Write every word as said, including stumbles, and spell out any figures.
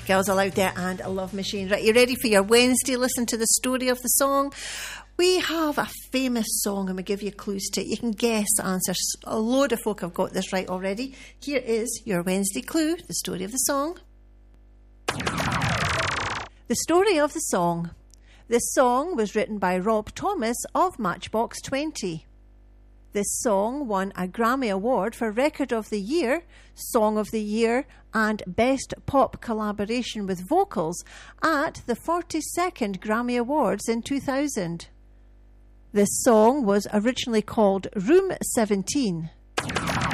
Girls Aloud there and a Love Machine. Right, you ready for your Wednesday? Listen to the story of the song. We have a famous song and we give you clues to it. You can guess answers. A load of folk have got this right already. Here is your Wednesday clue, the story of the song. The story of the song. This song was written by Rob Thomas of Matchbox twenty. This song won a Grammy Award for Record of the Year, Song of the Year and Best Pop Collaboration with Vocals at the forty-second Grammy Awards in two thousand. This song was originally called Room seventeen.